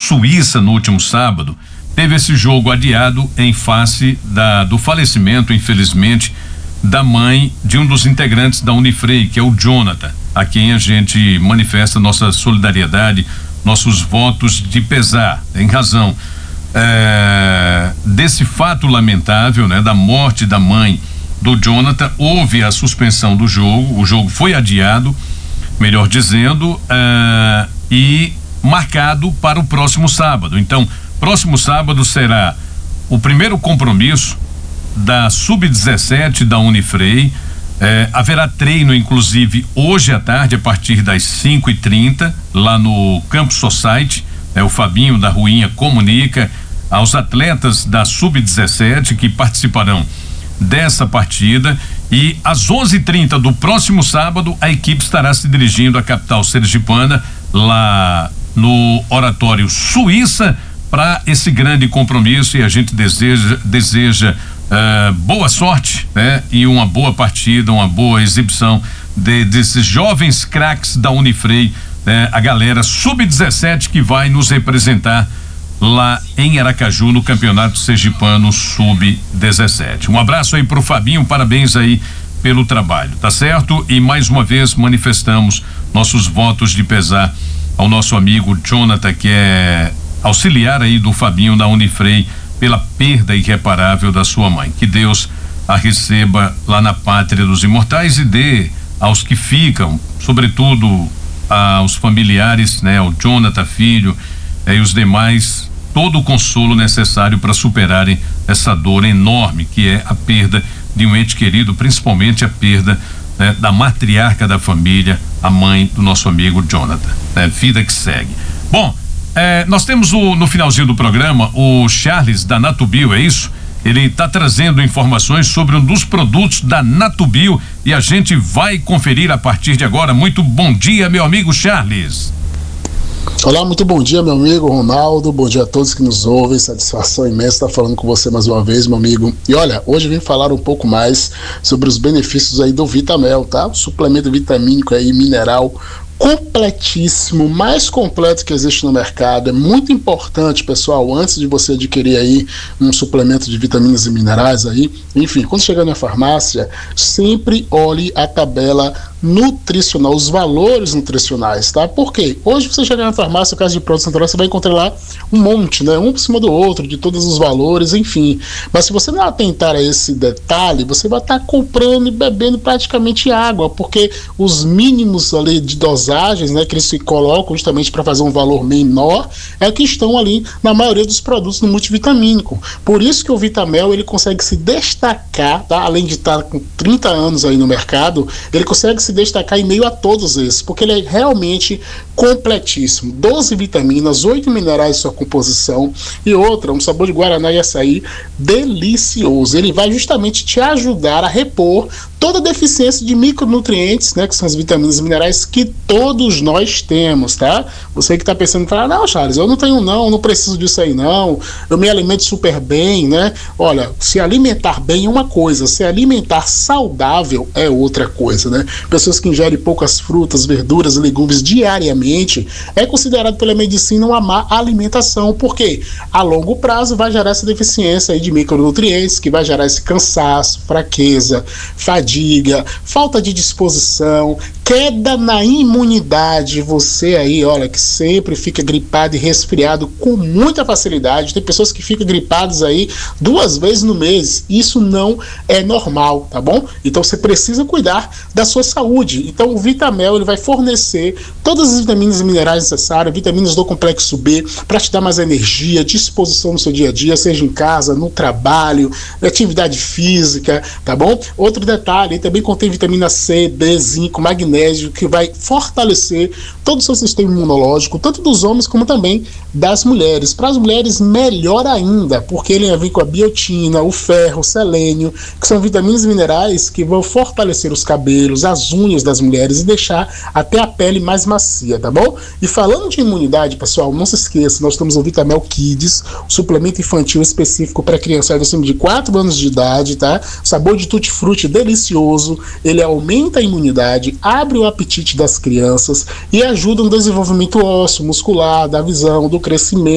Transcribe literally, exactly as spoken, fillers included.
Suíça no último sábado, teve esse jogo adiado em face da, do falecimento, infelizmente, da mãe de um dos integrantes da Unifrei, que é o Jonathan, a quem a gente manifesta nossa solidariedade, nossos votos de pesar, em razão é, desse fato lamentável, né, da morte da mãe do Jonathan. Houve a suspensão do jogo, o jogo foi adiado, melhor dizendo, é, e marcado para o próximo sábado. Então, próximo sábado será o primeiro compromisso da sub dezessete da Unifrei. É, haverá treino, inclusive, hoje à tarde, a partir das cinco e trinta, lá no Campo Society. É, o Fabinho da Ruinha comunica aos atletas da sub dezessete que participarão dessa partida, e às onze e trinta do próximo sábado a equipe estará se dirigindo à capital sergipana, lá no Oratório Suíça, para esse grande compromisso, e a gente deseja deseja uh, boa sorte, né? E uma boa partida, uma boa exibição de, desses jovens craques da Unifrei, né? A galera sub dezessete que vai nos representar lá em Aracaju no Campeonato Sergipano sub dezessete. Um abraço aí pro Fabinho, parabéns aí pelo trabalho, tá certo? E mais uma vez manifestamos nossos votos de pesar ao nosso amigo Jonathan, que é auxiliar aí do Fabinho da Unifrei, pela perda irreparável da sua mãe. Que Deus a receba lá na pátria dos imortais e dê aos que ficam, sobretudo aos familiares, né, ao Jonathan filho, eh, e os demais, todo o consolo necessário para superarem essa dor enorme que é a perda de um ente querido, principalmente a perda, né, da matriarca da família, a mãe do nosso amigo Jonathan. É, vida que segue. Bom, É, nós temos o, no finalzinho do programa o Charles da Natubio, é isso? Ele está trazendo informações sobre um dos produtos da Natubio e a gente vai conferir a partir de agora. Muito bom dia, meu amigo Charles. Olá, muito bom dia, meu amigo Ronaldo, bom dia a todos que nos ouvem, satisfação imensa estar falando com você mais uma vez, meu amigo. E olha, hoje eu vim falar um pouco mais sobre os benefícios aí do Vitamel, tá? O suplemento vitamínico aí, mineral, completíssimo, mais completo que existe no mercado. É muito importante, pessoal, antes de você adquirir aí um suplemento de vitaminas e minerais aí, enfim, quando chegar na farmácia, sempre olhe a tabela nutricional, os valores nutricionais, tá? Por quê? Hoje você chegar na farmácia, no caso de produtos naturais, você vai encontrar lá um monte, né? Um por cima do outro, de todos os valores, enfim. Mas se você não atentar a esse detalhe, você vai estar comprando e bebendo praticamente água, porque os mínimos ali de dosagens, né, que eles se colocam justamente para fazer um valor menor, é que estão ali na maioria dos produtos no multivitamínico. Por isso que o Vitamel, ele consegue se destacar, tá? Além de estar com trinta anos aí no mercado, ele consegue se se destacar em meio a todos esses, porque ele é realmente completíssimo. doze vitaminas, oito minerais em sua composição e outra, um sabor de guaraná e açaí delicioso. Ele vai justamente te ajudar a repor toda a deficiência de micronutrientes, né, que são as vitaminas e minerais que todos nós temos, tá? Você que está pensando, falar, não, Charles, eu não tenho não, não preciso disso aí não, eu me alimento super bem, né? Olha, se alimentar bem é uma coisa, se alimentar saudável é outra coisa, né? Pessoas que ingerem poucas frutas, verduras e legumes diariamente é considerado pela medicina uma má alimentação, porque a longo prazo vai gerar essa deficiência aí de micronutrientes, que vai gerar esse cansaço, fraqueza, fadiga, falta de disposição, queda na imunidade. Você aí, olha, que sempre fica gripado e resfriado com muita facilidade. Tem pessoas que ficam gripadas aí duas vezes no mês. Isso não é normal, tá bom? Então você precisa cuidar da sua saúde. Então o Vitamel, ele vai fornecer todas as vitaminas e minerais necessárias, vitaminas do complexo B, para te dar mais energia, disposição no seu dia a dia, seja em casa, no trabalho, na atividade física, tá bom? Outro detalhe, ele também contém vitamina C, B, zinco, magnésio, que vai fortalecer todo o seu sistema imunológico, tanto dos homens como também das mulheres. Para as mulheres, melhor ainda, porque ele vem com a biotina, o ferro, o selênio, que são vitaminas e minerais que vão fortalecer os cabelos, as unhas das mulheres e deixar até a pele mais macia, tá bom? E falando de imunidade, pessoal, não se esqueça, nós temos o Vitamel Kids, o suplemento infantil específico para crianças acima de quatro anos de idade, tá? Sabor de tutti-frutti delicioso, ele aumenta a imunidade, abre o apetite das crianças e ajuda no desenvolvimento ósseo, muscular, da visão, do crescimento.